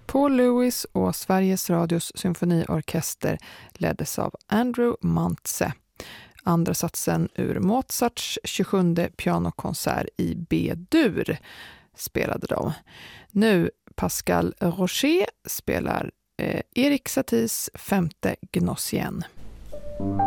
Paul Lewis och Sveriges Radios symfoniorkester leddes av Andrew Montse. Andra satsen ur Mozarts 27:e pianokonsert i B-dur spelade de. Nu Pascal Rocher spelar Erik Saties 5:e Gnossienne.